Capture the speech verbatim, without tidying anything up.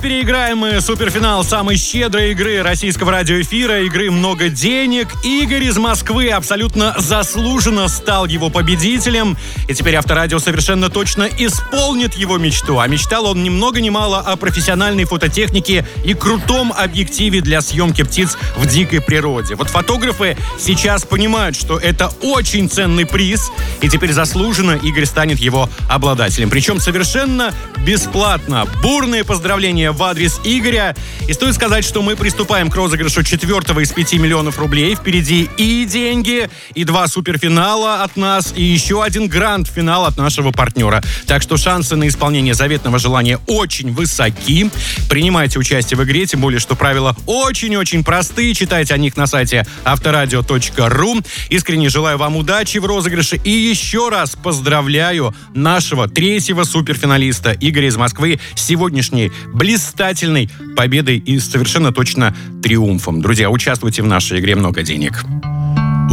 переиграем мы суперфинал самой щедрой игры российского радиоэфира, игры «Много денег». Игорь из Москвы абсолютно заслуженно стал его победителем. И теперь Авторадио совершенно точно исполнит его мечту. А мечтал он ни много ни мало о профессиональной фототехнике и крутом объективе для съемки птиц в дикой природе. Вот фотографы сейчас понимают, что это очень ценный приз, и теперь заслуженно Игорь станет его обладателем. Причем совершенно бесплатно. Бурные поздравления в адрес Игоря. И стоит сказать, что мы приступаем к розыгрышу четвертого из пяти миллионов рублей. Впереди и деньги, и два суперфинала от нас, и еще один гранд-финал от нашего партнера. Так что шансы на исполнение заветного желания очень высоки. Принимайте участие в игре, тем более, что правила очень-очень простые. Читайте о них на сайте авторадио точка ру. Искренне желаю вам удачи в розыгрыше. И еще раз поздравляю нашего третьего суперфиналиста Игоря из Москвы с сегодняшней блистательной победой и совершенно точно триумфом. Друзья, участвуйте в нашей игре «Много денег».